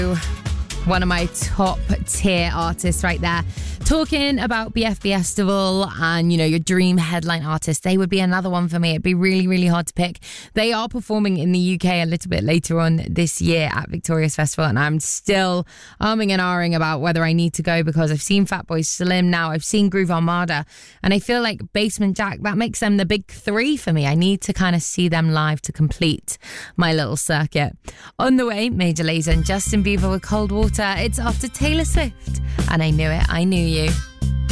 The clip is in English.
you. One of my top tier artists right there. Talking about BFB Festival and, your dream headline artist, they would be another one for me. It'd be really, really hard to pick. They are performing in the UK a little bit later on this year at Victorious Festival, and I'm still umming and ahhing about whether I need to go because I've seen Fatboy Slim now, I've seen Groove Armada, and I feel like Basement Jaxx, that makes them the big three for me. I need to kind of see them live to complete my little circuit. On the way, Major Lazer and Justin Bieber with Cold Water. It's after Taylor Swift, and I knew it, I knew you.